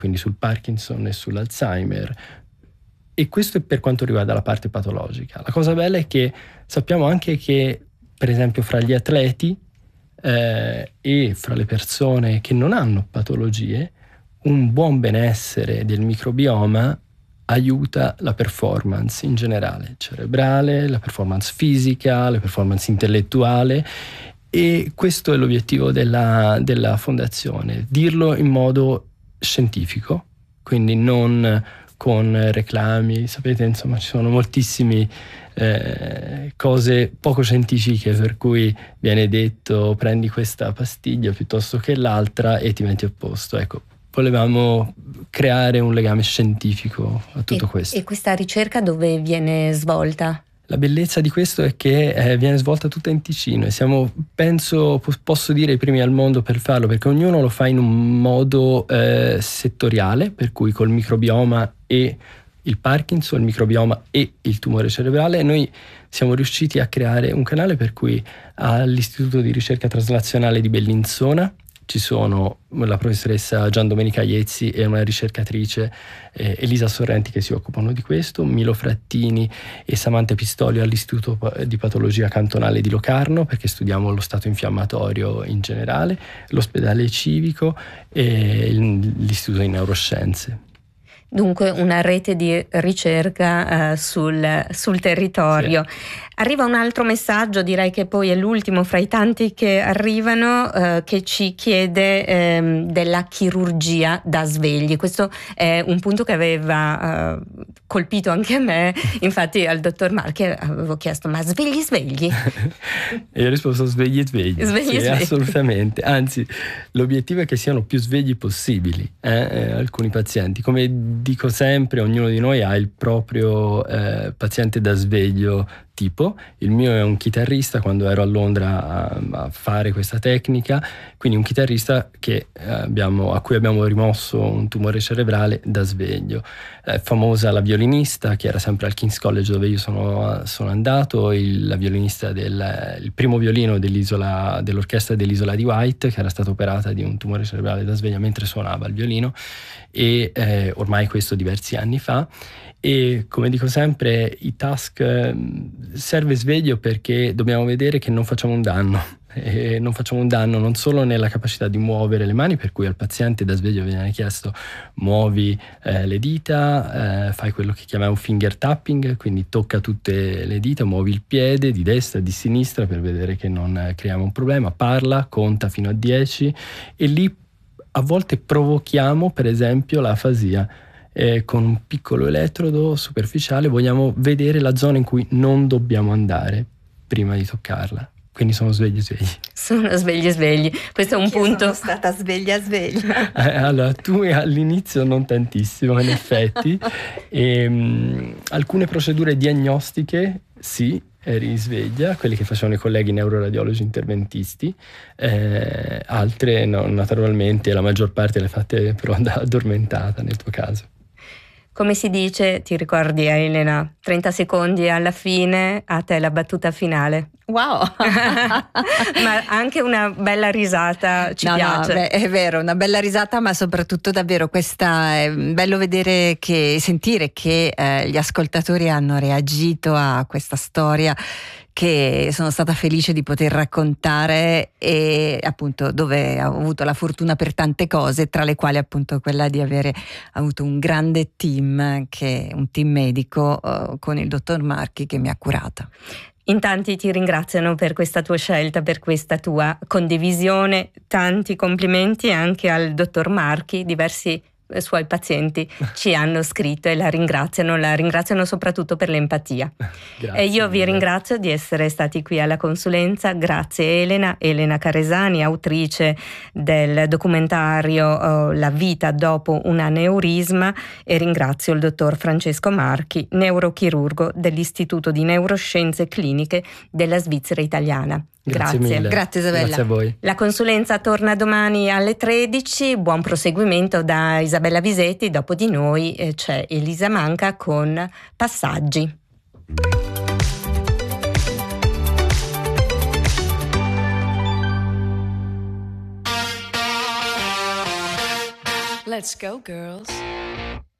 quindi sul Parkinson e sull'Alzheimer. E questo è per quanto riguarda la parte patologica. La cosa bella è che sappiamo anche che, per esempio, fra gli atleti e fra le persone che non hanno patologie, un buon benessere del microbioma aiuta la performance in generale, cerebrale, la performance fisica, la performance intellettuale, e questo è l'obiettivo della fondazione, dirlo in modo scientifico, quindi non con reclami, sapete, insomma ci sono moltissimi cose poco scientifiche per cui viene detto prendi questa pastiglia piuttosto che l'altra e ti metti a posto. Ecco, volevamo creare un legame scientifico a tutto questo. E questa ricerca dove viene svolta? La bellezza di questo è che viene svolta tutta in Ticino e siamo, penso, posso dire, i primi al mondo per farlo, perché ognuno lo fa in un modo settoriale, per cui col microbioma e il Parkinson, il microbioma e il tumore cerebrale. Noi siamo riusciti a creare un canale per cui all'Istituto di Ricerca Traslazionale di Bellinzona ci sono la professoressa Gian Domenica Iezzi e una ricercatrice Elisa Sorrenti che si occupano di questo, Milo Frattini e Samantha Pistolio all'Istituto di Patologia Cantonale di Locarno, perché studiamo lo stato infiammatorio in generale, l'ospedale civico e l'Istituto di Neuroscienze. Dunque una rete di ricerca sul territorio. Sì. Arriva un altro messaggio, direi che poi è l'ultimo fra i tanti che arrivano, che ci chiede della chirurgia da svegli. Questo è un punto che aveva colpito anche a me, infatti al dottor Marchi avevo chiesto ma svegli? E io ho risposto svegli. Svegli. Assolutamente, anzi l'obiettivo è che siano più svegli possibili alcuni pazienti. Come dico sempre, ognuno di noi ha il proprio paziente da sveglio tipo. Il mio è un chitarrista, quando ero a Londra a fare questa tecnica, quindi un chitarrista a cui abbiamo rimosso un tumore cerebrale da sveglio. Famosa la violinista che era sempre al King's College dove io sono andato, la violinista il primo violino dell'orchestra dell'isola di White, che era stata operata di un tumore cerebrale da sveglio mentre suonava il violino, e ormai questo diversi anni fa. E come dico sempre, i task serve sveglio perché dobbiamo vedere che non facciamo un danno. E non facciamo un danno non solo nella capacità di muovere le mani, per cui al paziente da sveglio viene chiesto muovi le dita, fai quello che chiamiamo finger tapping, quindi tocca tutte le dita, muovi il piede di destra e di sinistra per vedere che non creiamo un problema, parla, conta fino a 10 e lì a volte provochiamo per esempio l'afasia. Con un piccolo elettrodo superficiale vogliamo vedere la zona in cui non dobbiamo andare prima di toccarla. Quindi sono svegli. Sono svegli. Questo è un punto. Sono stata sveglia. Allora, tu all'inizio non tantissimo, in effetti. Alcune procedure diagnostiche, sì, eri sveglia, quelli che facevano i colleghi neuroradiologi interventisti, altre no, naturalmente, la maggior parte le fatte però da addormentata nel tuo caso. Come si dice, ti ricordi Elena, 30 secondi alla fine, a te la battuta finale. Wow! Ma anche una bella risata ci piace. No, è vero, una bella risata, ma soprattutto davvero è bello vedere e sentire che gli ascoltatori hanno reagito a questa storia che sono stata felice di poter raccontare, e appunto dove ho avuto la fortuna per tante cose, tra le quali appunto quella di avere avuto un grande team, che è un team medico con il dottor Marchi che mi ha curata. In tanti ti ringraziano per questa tua scelta, per questa tua condivisione. Tanti complimenti anche al dottor Marchi. Diversi suoi pazienti ci hanno scritto e la ringraziano soprattutto per l'empatia. Grazie, e io vi ringrazio di essere stati qui alla consulenza. Grazie Elena Caresani, autrice del documentario La vita dopo un aneurisma, e ringrazio il dottor Francesco Marchi, neurochirurgo dell'Istituto di Neuroscienze Cliniche della Svizzera Italiana. Grazie mille. Grazie Isabella. Grazie a voi. La consulenza torna domani alle 13. Buon proseguimento da Isabella Visetti. Dopo di noi c'è Elisa Manca con Passaggi. Let's go, girls.